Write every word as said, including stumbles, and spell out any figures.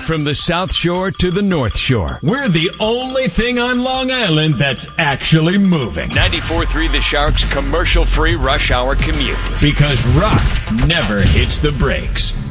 From the South Shore to the North Shore, we're the only thing on Long Island that's actually moving. ninety-four point three The Shark's commercial-free rush hour commute. Because rock never hits the brakes.